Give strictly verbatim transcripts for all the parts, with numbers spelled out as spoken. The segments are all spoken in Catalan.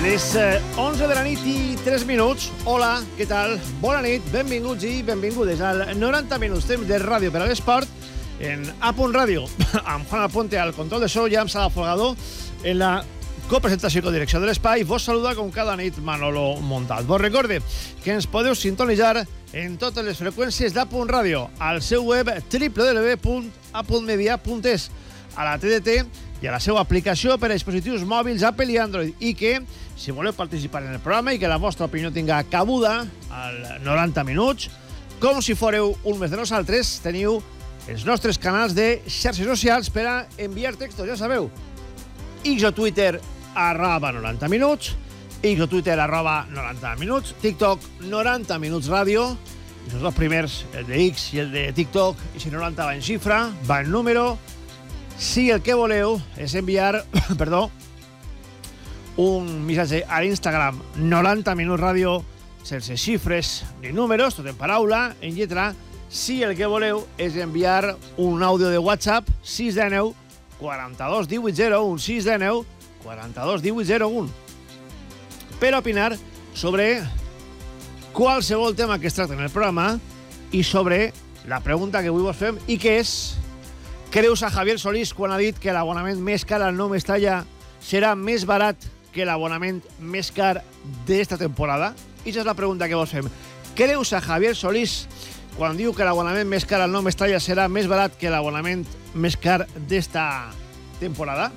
Les eh, onze de la nit i tres minuts. Hola, què tal? Bona nit, benvinguts i benvingudes al noranta minuts temps de ràdio per a l'esport en A Punt Ràdio, amb Juan Alponte al control de so i amb Sala Folgado en la copresentació i codirecció de l'espai. Vos saluda com cada nit Manolo Montal. Vos recorde que ens podeu sintonitzar en totes les freqüències d'A Punt Ràdio, al seu web w w w punt a punt media punt es, a la T D T i a la seva aplicació per a dispositius mòbils Apple i Android, i que, si voleu participar en el programa i que la vostra opinió tinga cabuda al noranta minuts, com si fóreu un més de nosaltres, teniu els nostres canals de xarxes socials per a enviar textos, ja sabeu. X o Twitter, arroba noranta minuts, X o Twitter, arroba noranta minuts, TikTok, noranta minuts ràdio, i els dos primers, el de X i el de TikTok, i si noranta va en xifra, va en número. Si el que voleu és enviar, perdó, un missatge a l'Instagram noranta minuts ràdio, sense xifres ni números, tot en paraula, en lletra. Si el que voleu és enviar un àudio de WhatsApp, sis de nou, quaranta-dos, divuit, zero un, sis de nou, quaranta-dos, divuit, zero un, per opinar sobre qualsevol tema que es tracta en el programa i sobre la pregunta que avui vos fem, i que és: creus a Javier Solís quan ha dit que l'abonament més car al Nou Mestalla serà més barat que l'abonament més car d'esta temporada? I aquesta és la pregunta que vos fem. Creus a Javier Solís quan diu que l'abonament més car al Nou Mestalla serà més barat que l'abonament més car d'esta temporada?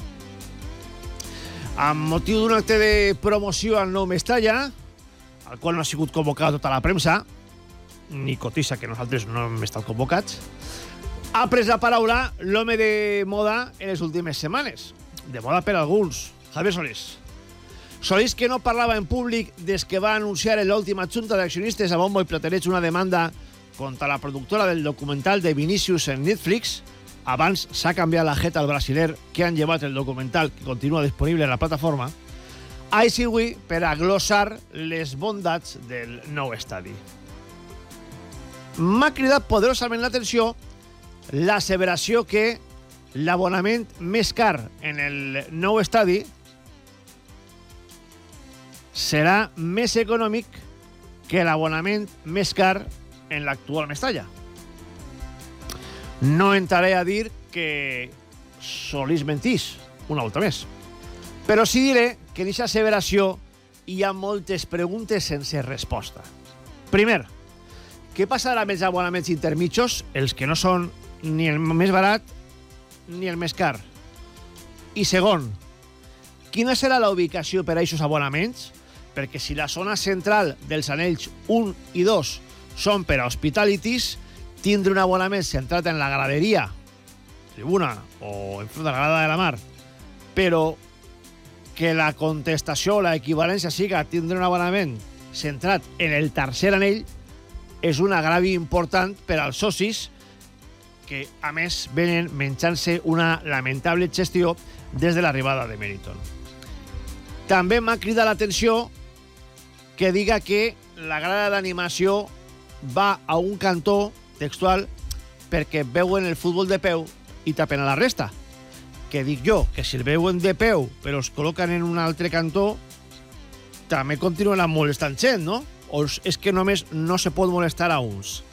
Amb motiu d'un acte de promoció al Nou Mestalla, al qual no ha sigut convocada tota la premsa, ni cotissa que nosaltres no hem estat convocats, ha pres la paraula l'home de moda en les últimes setmanes. De moda per alguns, Javier Solís. Solís, que no parlava en públic des que va anunciar en l'última junta d'accionistes a bombo i platerets una demanda contra la productora del documental de Vinícius en Netflix. Abans s'ha canviat la jeta al brasiler que han llevat el documental, que continua disponible en la plataforma. Així avui, per a glossar les bondats del nou estadi. M'ha cridat poderosament l'atenció l'asseveració que l'abonament més car en el nou estadi serà més econòmic que l'abonament més car en l'actual Mestalla. No entraré a dir que Solís mentís una volta més, però sí diré que en aquesta asseveració hi ha moltes preguntes sense resposta. Primer, què passarà amb els abonaments intermitjos, els que no són ni el més barat ni el més car? I segon, quina serà la ubicació per a aquests abonaments? Perquè si la zona central dels anells un i dos són per a hospitalities, tindre un abonament centrat en la graderia, tribuna o enfront de la grada de la mar, però que la contestació o la equivalència siga tindre un abonament centrat en el tercer anell, és un agravi important per als socis que, a més, venen menjant-se una lamentable gestió des de l'arribada de Meriton. També m'ha cridat l'atenció que diga que la grada d'animació va a un cantó textual perquè veuen el futbol de peu i tapen a la resta. Que dic jo, que si el veuen de peu però es col·loquen en un altre cantó, també continuen molestant gent, no? O és que només no se pot molestar a uns?